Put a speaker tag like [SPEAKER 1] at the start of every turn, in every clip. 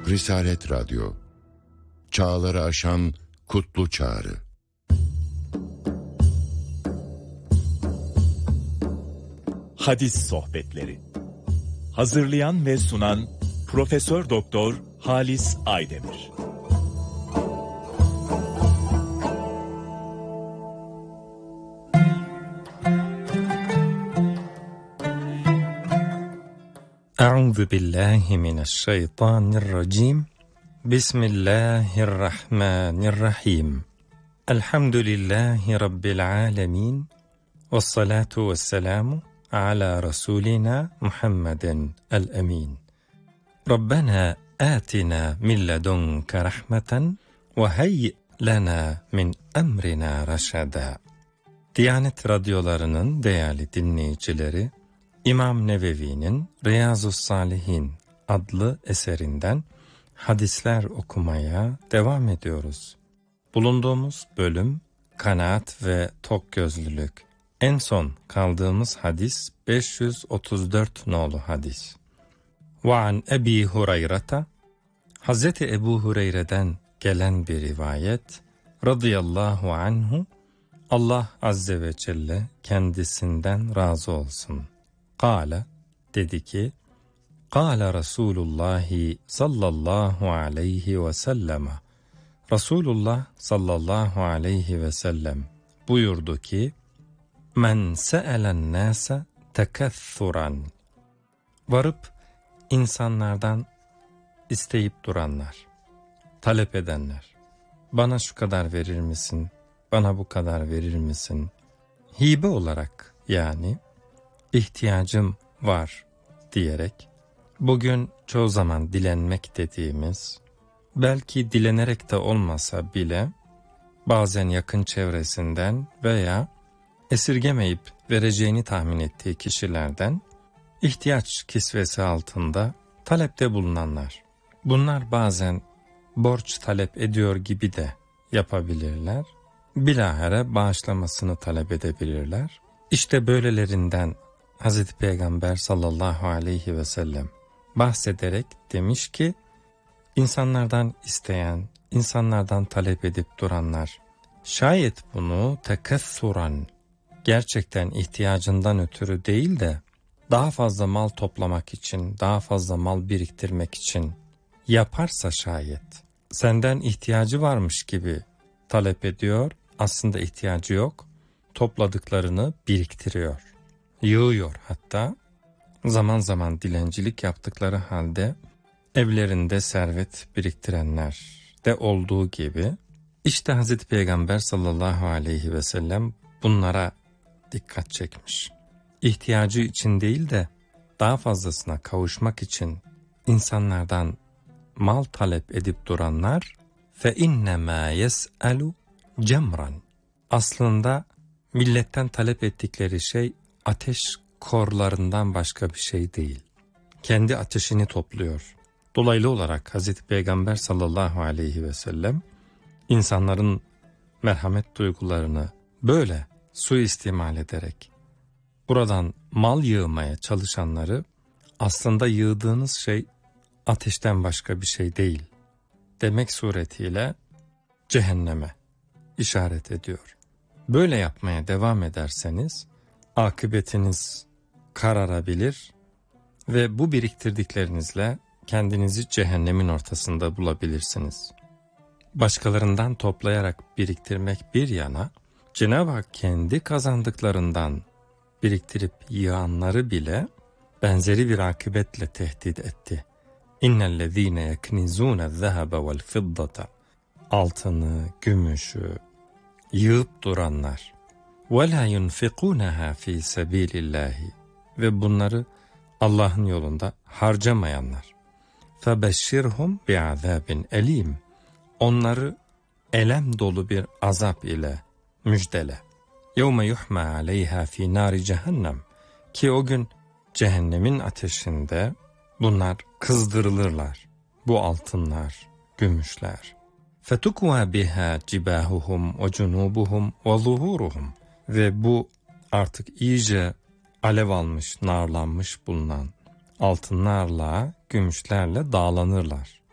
[SPEAKER 1] Risalet Radyo, çağları aşan kutlu çağrı.
[SPEAKER 2] Hadis Sohbetleri. Hazırlayan ve sunan Profesör Doktor Halis Aydemir.
[SPEAKER 3] Euzu billahi mineşşeytanirracim. Bismillahirrahmanirrahim. Elhamdülillahi rabbil alamin. Ves salatu vesselamu ala rasulina Muhammeden el-emin. Rabbena atina min ledunke rahmeten ve hayyi lana min emrina raşada. Diyanet radyolarının değerli dinleyicileri, İmam Nevevi'nin Riyazu's-Salihin adlı eserinden hadisler okumaya devam ediyoruz. Bulunduğumuz bölüm kanaat ve tokgözlülük. En son kaldığımız hadis 534 nolu hadis. Ve an Ebi Hureyre'te, Hazreti Ebu Hureyre'den gelen bir rivayet, radıyallahu anhu, Allah azze ve celle kendisinden razı olsun. Kâle, dedi ki, Kâle Resulullah sallallahu aleyhi ve sellem. Resulullah sallallahu aleyhi ve sellem buyurdu ki, Men se'elen nâse tekethuran. Varıp insanlardan isteyip duranlar, talep edenler, bana şu kadar verir misin, bana bu kadar verir misin? Hibe olarak, yani ihtiyacım var diyerek, bugün çoğu zaman dilenmek dediğimiz, belki dilenerek de olmasa bile, bazen yakın çevresinden veya esirgemeyip vereceğini tahmin ettiği kişilerden, ihtiyaç kisvesi altında talepte bulunanlar. Bunlar bazen borç talep ediyor gibi de yapabilirler, bilahare bağışlamasını talep edebilirler. İşte böylelerinden Hazreti Peygamber sallallahu aleyhi ve sellem bahsederek demiş ki, insanlardan isteyen, insanlardan talep edip duranlar, şayet bunu tekessuran, gerçekten ihtiyacından ötürü değil de, daha fazla mal toplamak için, daha fazla mal biriktirmek için yaparsa şayet, senden ihtiyacı varmış gibi talep ediyor, aslında ihtiyacı yok, topladıklarını biriktiriyor. Yığıyor hatta, zaman zaman dilencilik yaptıkları halde evlerinde servet biriktirenler de olduğu gibi, işte Hz. Peygamber sallallahu aleyhi ve sellem bunlara dikkat çekmiş. İhtiyacı için değil de daha fazlasına kavuşmak için insanlardan mal talep edip duranlar فَاِنَّمَا يَسْأَلُ cemran. Aslında milletten talep ettikleri şey ateş korlarından başka bir şey değil. Kendi ateşini topluyor. Dolaylı olarak Hazreti Peygamber sallallahu aleyhi ve sellem insanların merhamet duygularını böyle suistimal ederek buradan mal yığmaya çalışanları, aslında yığdığınız şey ateşten başka bir şey değil demek suretiyle cehenneme işaret ediyor. Böyle yapmaya devam ederseniz akıbetiniz kararabilir ve bu biriktirdiklerinizle kendinizi cehennemin ortasında bulabilirsiniz. Başkalarından toplayarak biriktirmek bir yana, Cenab-ı Hak kendi kazandıklarından biriktirip yığanları bile benzeri bir akıbetle tehdit etti. İnnellezîne yeknizûne'z-zehebe vel-fiddata. Altını, gümüşü yığıp duranlar. وَلَا يُنْفِقُونَهَا ف۪ي سَب۪يلِ اللّٰهِ. Ve bunları Allah'ın yolunda harcamayanlar. فَبَشِّرْهُمْ بِعَذَابٍ elim. Onları elem dolu bir azap ile müjdele. يَوْمَ يُحْمَى عَلَيْهَا ف۪ي نَارِ cehennem. Ki o gün cehennemin ateşinde bunlar kızdırılırlar. Bu altınlar, gümüşler. فَتُكْوَى بِهَا جِبَاهُهُمْ وَجُنُوبُهُمْ وَظُهُورُهُمْ. Ve bu artık iyice alev almış, narlanmış bulunan altınlarla, gümüşlerle dağlanırlar.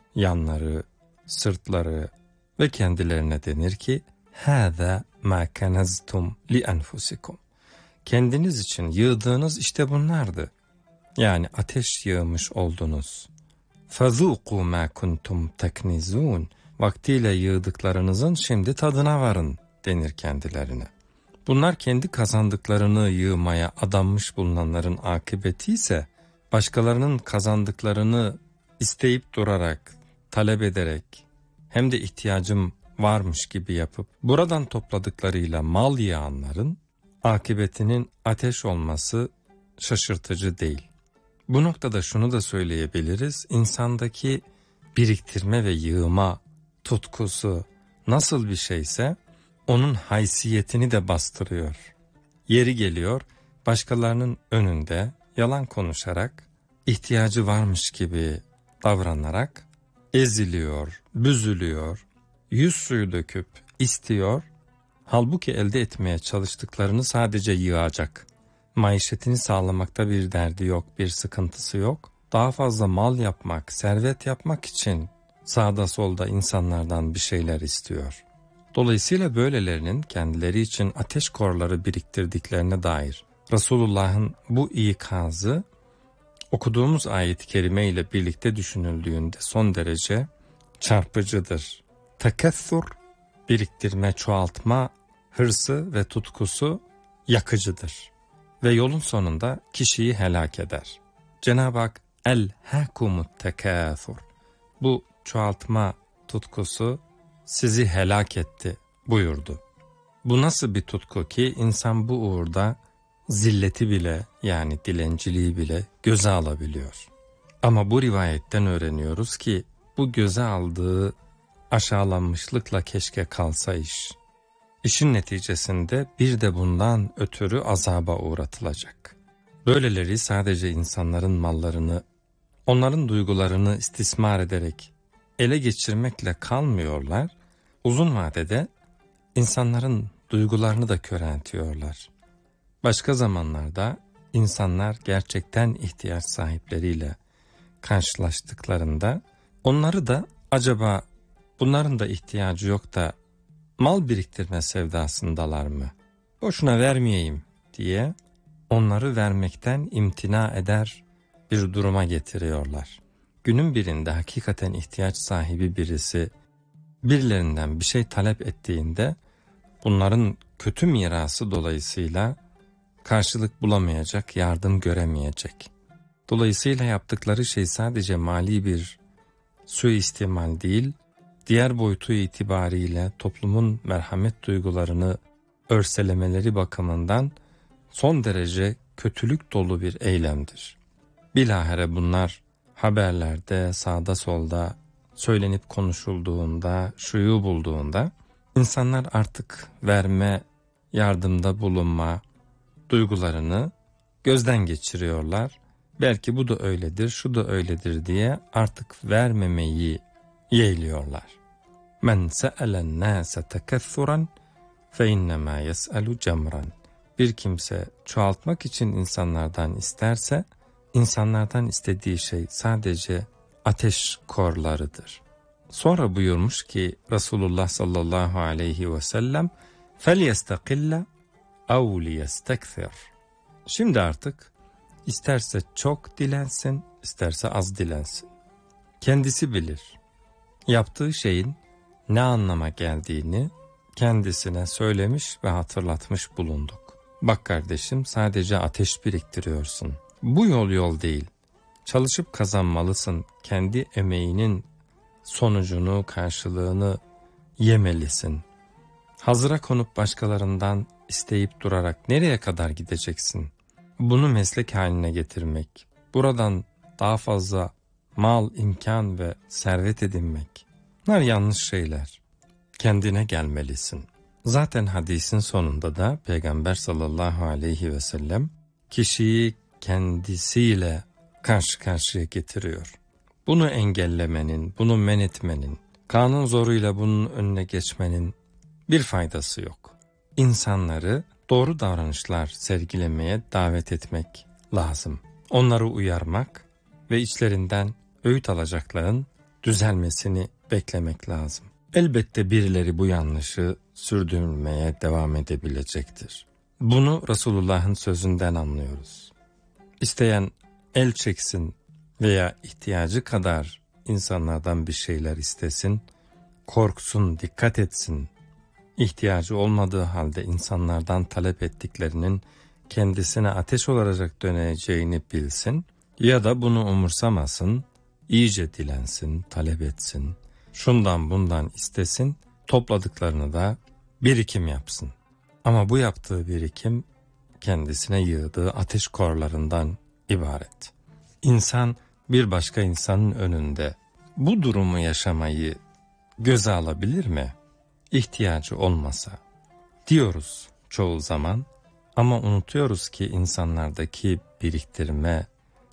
[SPEAKER 3] yanları, sırtları ve kendilerine denir ki هَذَا مَا كَنَزْتُمْ لِأَنْفُسِكُمْ. Kendiniz için yığdığınız işte bunlardı. Yani ateş yığmış oldunuz. فَذُوقُوا مَا كُنْتُمْ تَكْنِزُونَ. Vaktiyle yığdıklarınızın şimdi tadına varın denir kendilerine. Bunlar kendi kazandıklarını yığmaya adanmış bulunanların akıbeti ise başkalarının kazandıklarını isteyip durarak, talep ederek hem de ihtiyacım varmış gibi yapıp buradan topladıklarıyla mal yığanların akıbetinin ateş olması şaşırtıcı değil. Bu noktada şunu da söyleyebiliriz, insandaki biriktirme ve yığma tutkusu nasıl bir şeyse onun haysiyetini de bastırıyor. Yeri geliyor başkalarının önünde yalan konuşarak, ihtiyacı varmış gibi davranarak eziliyor, büzülüyor, yüz suyu döküp istiyor, halbuki elde etmeye çalıştıklarını sadece yığacak. Maişetini sağlamakta bir derdi yok, bir sıkıntısı yok. Daha fazla mal yapmak, servet yapmak için sağda solda insanlardan bir şeyler istiyor. Dolayısıyla böylelerinin kendileri için ateş korları biriktirdiklerine dair Resulullah'ın bu ikazı okuduğumuz ayet-i kerime ile birlikte düşünüldüğünde son derece çarpıcıdır. Tekessür, biriktirme, çoğaltma, hırsı ve tutkusu yakıcıdır. Ve yolun sonunda kişiyi helak eder. Cenab-ı Hak el-hakumut tekâthur. Bu çoğaltma tutkusu sizi helak etti buyurdu. Bu nasıl bir tutku ki insan bu uğurda zilleti bile yani dilenciliği bile göze alabiliyor. Ama bu rivayetten öğreniyoruz ki bu göze aldığı aşağılanmışlıkla keşke kalsa iş. İşin neticesinde bir de bundan ötürü azaba uğratılacak. Böyleleri sadece insanların mallarını, onların duygularını istismar ederek ele geçirmekle kalmıyorlar, uzun vadede insanların duygularını da köreltiyorlar. Başka zamanlarda insanlar gerçekten ihtiyaç sahipleriyle karşılaştıklarında onları da acaba bunların da ihtiyacı yok da mal biriktirme sevdasındalar mı? Boşuna vermeyeyim diye onları vermekten imtina eder bir duruma getiriyorlar. Günün birinde hakikaten ihtiyaç sahibi birisi birilerinden bir şey talep ettiğinde bunların kötü mirası dolayısıyla karşılık bulamayacak, yardım göremeyecek. Dolayısıyla yaptıkları şey sadece mali bir suistimal değil, diğer boyutu itibariyle toplumun merhamet duygularını örselemeleri bakımından son derece kötülük dolu bir eylemdir. Bilahare bunlar haberlerde, sağda solda söylenip konuşulduğunda, şuyu bulduğunda insanlar artık verme, yardımda bulunma duygularını gözden geçiriyorlar. Belki bu da öyledir, şu da öyledir diye artık vermemeyi yeğliyorlar. Men se'elen nâse tekeffuran fe innemâ yes'elu cemran. Bir kimse çoğaltmak için insanlardan isterse, insanlardan istediği şey sadece ateş korlarıdır. Sonra buyurmuş ki Resulullah sallallahu aleyhi ve sellem فَلْيَسْتَقِلَّ اَوْ لِيَسْتَكْثِرْ. Şimdi artık isterse çok dilensin, isterse az dilensin. Kendisi bilir. Yaptığı şeyin ne anlama geldiğini kendisine söylemiş ve hatırlatmış bulunduk. Bak kardeşim, sadece ateş biriktiriyorsun. Bu yol değil. Çalışıp kazanmalısın. Kendi emeğinin sonucunu, karşılığını yemelisin. Hazıra konup başkalarından isteyip durarak nereye kadar gideceksin? Bunu meslek haline getirmek, buradan daha fazla mal, imkan ve servet edinmek, bunlar yanlış şeyler. Kendine gelmelisin. Zaten hadisin sonunda da Peygamber sallallahu aleyhi ve sellem kişiyi kendisiyle karşı karşıya getiriyor. Bunu engellemenin, bunu men etmenin, kanun zoruyla bunun önüne geçmenin bir faydası yok. İnsanları doğru davranışlar sergilemeye davet etmek lazım. Onları uyarmak ve içlerinden öğüt alacakların düzelmesini beklemek lazım. Elbette birileri bu yanlışı sürdürmeye devam edebilecektir. Bunu Resulullah'ın sözünden anlıyoruz. İsteyen el çeksin veya ihtiyacı kadar insanlardan bir şeyler istesin, korksun, dikkat etsin. İhtiyacı olmadığı halde insanlardan talep ettiklerinin kendisine ateş olarak döneceğini bilsin ya da bunu umursamasın, iyice dilensin, talep etsin, şundan bundan istesin, topladıklarını da birikim yapsın. Ama bu yaptığı birikim kendisine yığdığı ateş korlarından ibaret. İnsan bir başka insanın önünde bu durumu yaşamayı göze alabilir mi? İhtiyacı olmasa diyoruz çoğu zaman ama unutuyoruz ki insanlardaki biriktirme,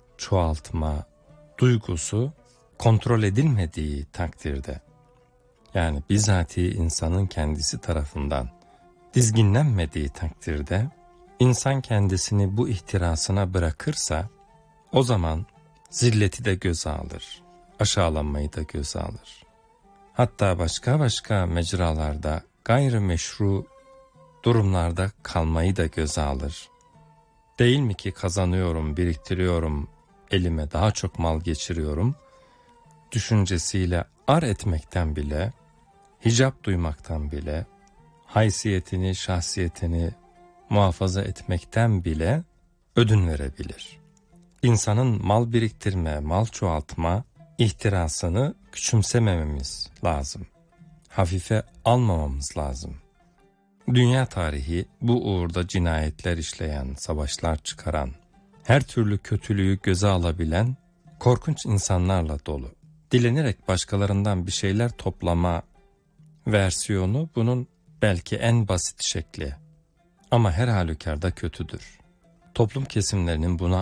[SPEAKER 3] çoğaltma duygusu kontrol edilmediği takdirde, yani bizatihi insanın kendisi tarafından dizginlenmediği takdirde, insan kendisini bu ihtirasına bırakırsa o zaman zilleti de göze alır, aşağılanmayı da göze alır. Hatta başka mecralarda gayrimeşru durumlarda kalmayı da göze alır. Değil mi ki kazanıyorum, biriktiriyorum, elime daha çok mal geçiriyorum düşüncesiyle ar etmekten bile, hicap duymaktan bile, haysiyetini, şahsiyetini muhafaza etmekten bile ödün verebilir. İnsanın mal biriktirme, mal çoğaltma ihtirasını küçümsemememiz lazım. Hafife almamamız lazım. Dünya tarihi bu uğurda cinayetler işleyen, savaşlar çıkaran, her türlü kötülüğü göze alabilen korkunç insanlarla dolu. Dilenerek başkalarından bir şeyler toplama versiyonu bunun belki en basit şekli ama her halükarda kötüdür. Toplum kesimlerinin buna